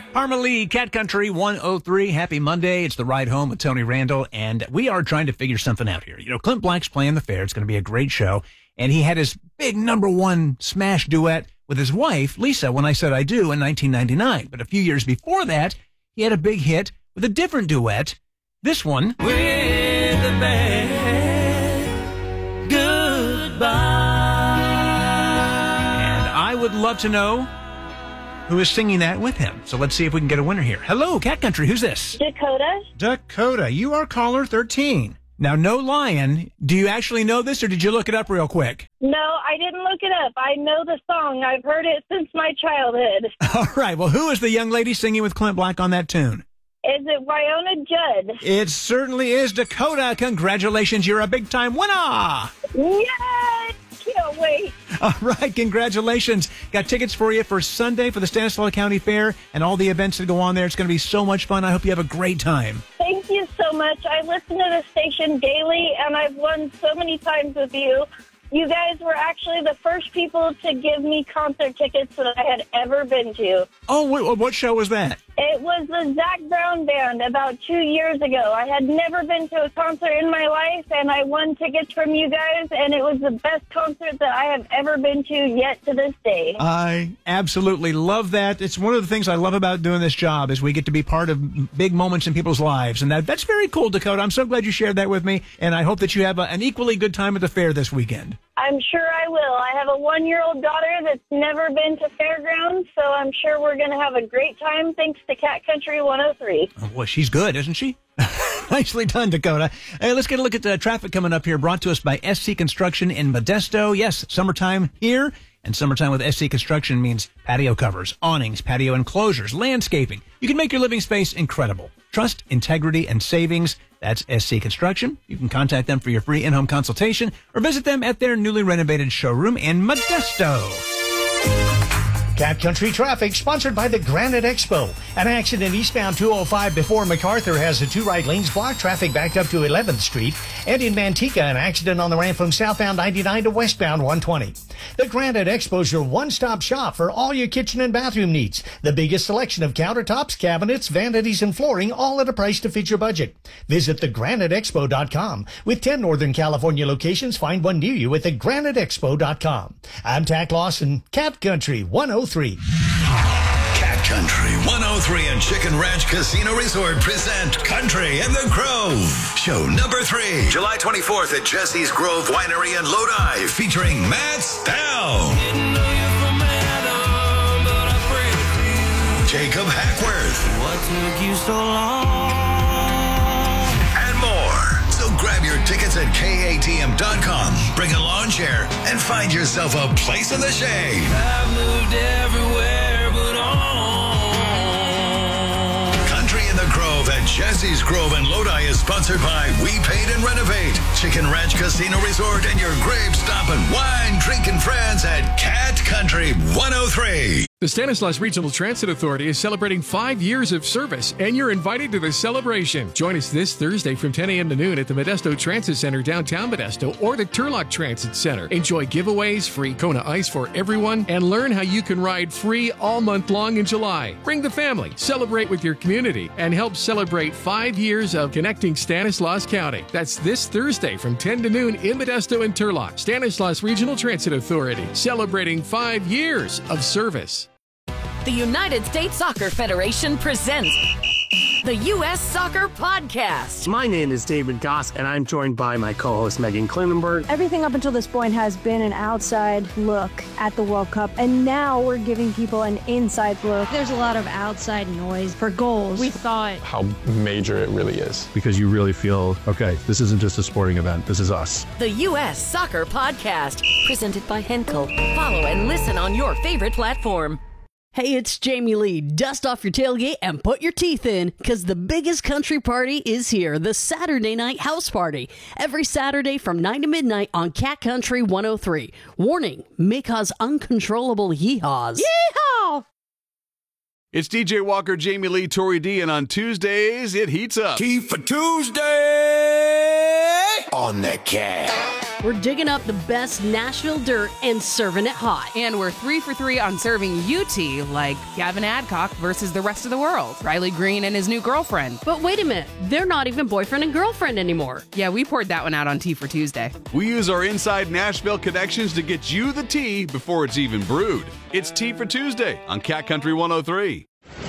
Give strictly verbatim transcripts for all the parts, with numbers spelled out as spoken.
Harma Lee, Cat Country one oh three. Happy Monday. It's the ride home with Tony Randall, and we are trying to figure something out here. You know, Clint Black's playing the fair. It's going to be a great show, and he had his big number one smash duet with his wife, Lisa, When I Said I Do in nineteen ninety-nine. But a few years before that, he had a big hit with a different duet. This one. With the band, goodbye. And I would love to know who is singing that with him. So let's see if we can get a winner here. Hello, Cat Country. Who's this? Dakota. Dakota. You are caller thirteen. Now, no lying. Do you actually know this, or did you look it up real quick? No, I didn't look it up. I know the song. I've heard it since my childhood. All right. Well, who is the young lady singing with Clint Black on that tune? Is it Wyona Judd? It certainly is. Dakota, congratulations. You're a big-time winner. Yay! Can't wait. All right, congratulations. Got tickets for you for Sunday for the Stanislaus County Fair and all the events that go on there. It's going to be so much fun. I hope you have a great time. Thank you so much. I listen to the station daily, and I've won so many times with you. You guys were actually the first people to give me concert tickets that I had ever been to. Oh, wait, what show was that? It was the Zac Brown Band about two years ago. I had never been to a concert in my life, and I won tickets from you guys, and it was the best concert that I have ever been to yet to this day. I absolutely love that. It's one of the things I love about doing this job is we get to be part of big moments in people's lives, and that, that's very cool, Dakota. I'm so glad you shared that with me, and I hope that you have a, an equally good time at the fair this weekend. I'm sure I will. I have a one-year-old daughter that's never been to fairgrounds, so I'm sure we're going to have a great time thanks to Cat Country one oh three. Oh, boy, she's good, isn't she? Nicely done, Dakota. Hey, let's get a look at the traffic coming up here, brought to us by S C Construction in Modesto. Yes, summertime here, and summertime with S C Construction means patio covers, awnings, patio enclosures, landscaping. You can make your living space incredible. Trust, integrity, and savings. That's S C Construction. You can contact them for your free in-home consultation or visit them at their newly renovated showroom in Modesto. Cat Country Traffic, sponsored by the Granite Expo. An accident eastbound two oh five before MacArthur has the two right lanes blocked. Traffic backed up to eleventh Street. And in Manteca, an accident on the ramp from southbound ninety-nine to westbound one twenty. The Granite Expo is your one-stop shop for all your kitchen and bathroom needs. The biggest selection of countertops, cabinets, vanities, and flooring, all at a price to fit your budget. Visit the granite expo dot com. With ten Northern California locations, find one near you at the granite expo dot com. I'm Tack Lawson, Cat Country one oh three. Cat Country one oh three and Chicken Ranch Casino Resort present Country in the Grove. Show number three, July twenty-fourth at Jesse's Grove Winery in Lodi, featuring Matt Stell, Jacob Hackworth, What took you so long? and more. So grab your tickets at K A T M dot com, bring a lawn chair, and find yourself a place in the shade. I've moved everywhere but home. Country in the Grove at Jesse's Grove in Lodi is sponsored by We Paint and Renovate, Chicken Ranch Casino Resort, and your grape stop and wine drinking friends at Cat Country one oh three. The Stanislaus Regional Transit Authority is celebrating five years of service, and you're invited to the celebration. Join us this Thursday from ten a.m. to noon at the Modesto Transit Center, downtown Modesto, or the Turlock Transit Center. Enjoy giveaways, free Kona Ice for everyone, and learn how you can ride free all month long in July. Bring the family, celebrate with your community, and help celebrate five years of connecting Stanislaus County. That's this Thursday from ten to noon in Modesto and Turlock. Stanislaus Regional Transit Authority, celebrating five years of service. The United States Soccer Federation presents the U S Soccer Podcast. My name is David Goss, and I'm joined by my co-host Megan Klinenberg. Everything up until this point has been an outside look at the World Cup, and now we're giving people an inside look. There's a lot of outside noise for goals. We thought how major it really is. Because you really feel, okay, this isn't just a sporting event, this is us. The U S Soccer Podcast, presented by Henkel. Follow and listen on your favorite platform. Hey, it's Jamie Lee. Dust off your tailgate and put your teeth in, because the biggest country party is here, the Saturday Night House Party. Every Saturday from nine to midnight on Cat Country one oh three. Warning, may cause uncontrollable yeehaws. Yeehaw! It's D J Walker, Jamie Lee, Tori D, and on Tuesdays, it heats up. Key for Tuesday on the Cat. We're digging up the best Nashville dirt and serving it hot. And we're three for three on serving you tea, like Gavin Adcock versus the rest of the world, Riley Green and his new girlfriend. But wait a minute, they're not even boyfriend and girlfriend anymore. Yeah, we poured that one out on Tea for Tuesday. We use our inside Nashville connections to get you the tea before it's even brewed. It's Tea for Tuesday on Cat Country one oh three.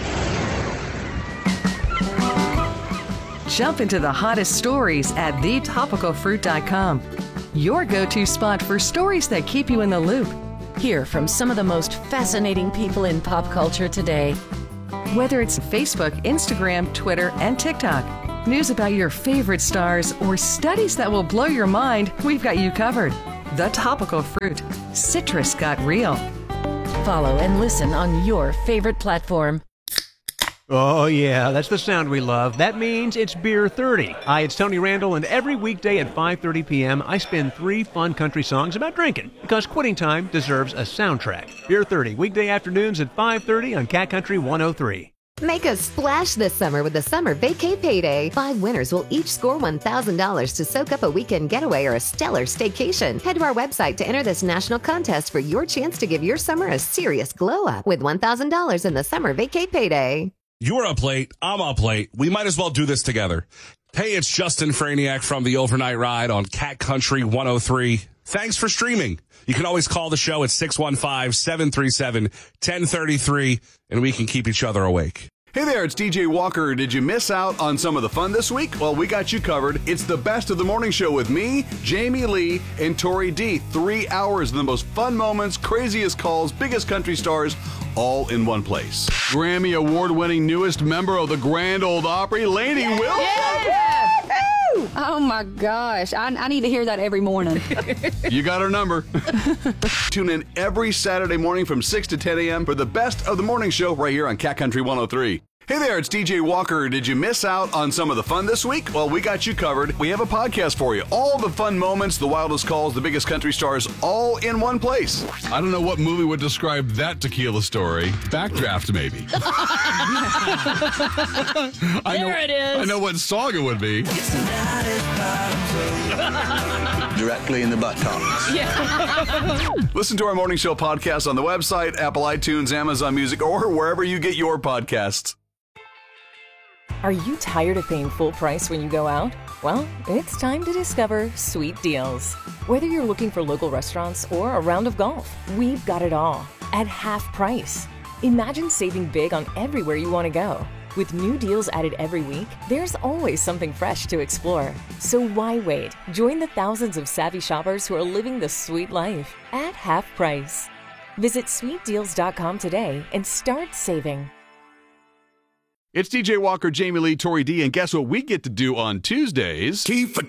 Jump into the hottest stories at the topical fruit dot com. Your go-to spot for stories that keep you in the loop. Hear from some of the most fascinating people in pop culture today. Whether it's Facebook, Instagram, Twitter, and TikTok, news about your favorite stars, or studies that will blow your mind, we've got you covered. The Topical Fruit. Citrus got real. Follow and listen on your favorite platform. Oh, yeah, that's the sound we love. That means it's Beer thirty. Hi, it's Tony Randall, and every weekday at five thirty p.m., I spin three fun country songs about drinking, because quitting time deserves a soundtrack. Beer thirty, weekday afternoons at five thirty on Cat Country one oh three. Make a splash this summer with the Summer Vacay Payday. Five winners will each score one thousand dollars to soak up a weekend getaway or a stellar staycation. Head to our website to enter this national contest for your chance to give your summer a serious glow-up with one thousand dollars in the Summer Vacay Payday. You're up late. I'm up late. We might as well do this together. Hey, it's Justin Franiak from the Overnight Ride on Cat Country one oh three. Thanks for streaming. You can always call the show at six one five, seven three seven, one oh three three, and we can keep each other awake. Hey there, it's D J Walker. Did you miss out on some of the fun this week? Well, we got you covered. It's the best of the morning show with me, Jamie Lee, and Tori D. Three hours of the most fun moments, craziest calls, biggest country stars, all in one place. Grammy award-winning newest member of the Grand Ole Opry, Lainey Wilson. Yeah. Oh my gosh, I, I need to hear that every morning. You got her number. Tune in every Saturday morning from six to ten a.m. for the best of the morning show right here on Cat Country one oh three. Hey there, it's D J Walker. Did you miss out on some of the fun this week? Well, we got you covered. We have a podcast for you. All the fun moments, the wildest calls, the biggest country stars, all in one place. I don't know what movie would describe that tequila story. Backdraft, maybe. I there know, it is. I know what song it would be. Directly in the buttocks. Yeah. Listen to our morning show podcast on the website, Apple iTunes, Amazon Music, or wherever you get your podcasts. Are you tired of paying full price when you go out? Well, it's time to discover Sweet Deals. Whether you're looking for local restaurants or a round of golf, we've got it all at half price. Imagine saving big on everywhere you want to go. With new deals added every week, there's always something fresh to explore. So why wait? Join the thousands of savvy shoppers who are living the sweet life at half price. Visit sweet deals dot com today and start saving. It's D J Walker, Jamie Lee, Tori D, and guess what we get to do on Tuesdays? Tea for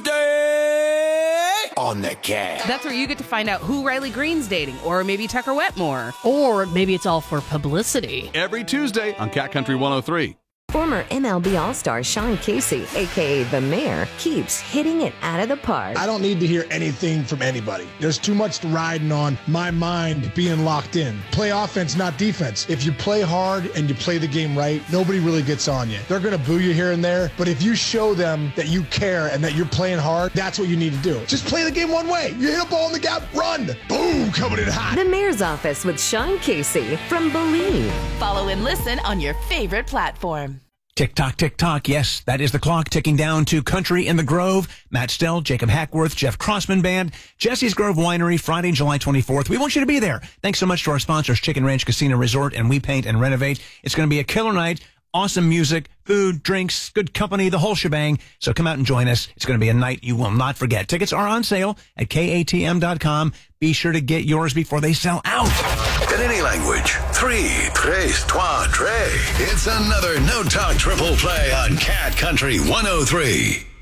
Tuesday on the Cat. That's where you get to find out who Riley Green's dating, or maybe Tucker Wetmore. Or maybe it's all for publicity. Every Tuesday on Cat Country one oh three. Former M L B All-Star Sean Casey, a k a. The Mayor, keeps hitting it out of the park. I don't need to hear anything from anybody. There's too much riding on my mind being locked in. Play offense, not defense. If you play hard and you play the game right, nobody really gets on you. They're going to boo you here and there, but if you show them that you care and that you're playing hard, that's what you need to do. Just play the game one way. You hit a ball in the gap, run. Boom, coming in hot. The Mayor's Office with Sean Casey from Believe. Follow and listen on your favorite platform. Tick tock, tick tock. Yes, that is the clock ticking down to Country in the Grove. Matt Stell, Jacob Hackworth, Jeff Crossman Band, Jesse's Grove Winery, Friday, July twenty-fourth. We want you to be there. Thanks so much to our sponsors, Chicken Ranch Casino Resort and We Paint and Renovate. It's going to be a killer night. Awesome music, food, drinks, good company, the whole shebang. So come out and join us. It's going to be a night you will not forget. Tickets are on sale at K A T M dot com. Be sure to get yours before they sell out. In any language, three, tres, trois, tres. It's another no-talk triple play on Cat Country one oh three.